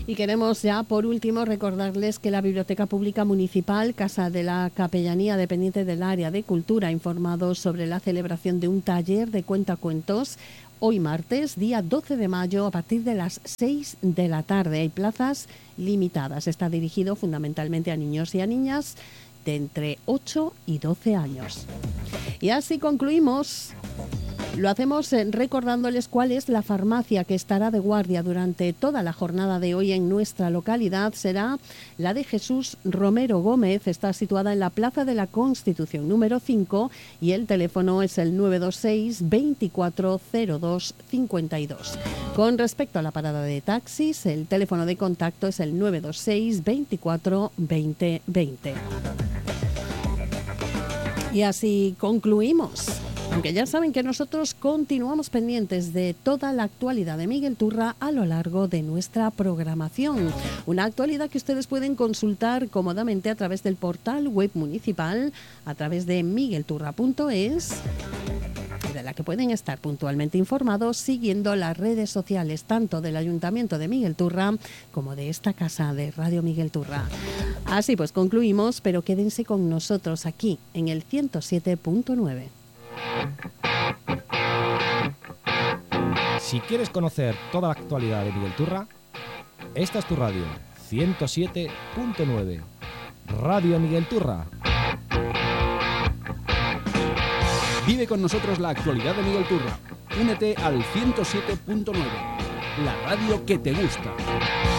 Y queremos ya, por último, recordarles que la Biblioteca Pública Municipal, Casa de la Capellanía, dependiente del área de Cultura, ha informado sobre la celebración de un taller de cuentacuentos hoy martes, día 12 de mayo, a partir de las 6 de la tarde. Hay plazas limitadas. Está dirigido fundamentalmente a niños y a niñas de entre 8 y 12 años. Y así concluimos. Lo hacemos recordándoles cuál es la farmacia que estará de guardia durante toda la jornada de hoy en nuestra localidad. Será la de Jesús Romero Gómez. Está situada en la Plaza de la Constitución número 5 y el teléfono es el 926 2402 52. Con respecto a la parada de taxis, el teléfono de contacto es el 926 24 20 20. Y así concluimos. Aunque ya saben que nosotros continuamos pendientes de toda la actualidad de Miguel Turra a lo largo de nuestra programación. Una actualidad que ustedes pueden consultar cómodamente a través del portal web municipal, a través de miguelturra.es, de la que pueden estar puntualmente informados siguiendo las redes sociales tanto del Ayuntamiento de Miguel Turra como de esta casa de Radio Miguel Turra. Así pues concluimos, pero quédense con nosotros aquí en el 107.9. Si quieres conocer toda la actualidad de Miguel Turra, esta es tu radio, 107.9, Radio Miguel Turra. Vive con nosotros la actualidad de Miguel Turra. Únete al 107.9, la radio que te gusta.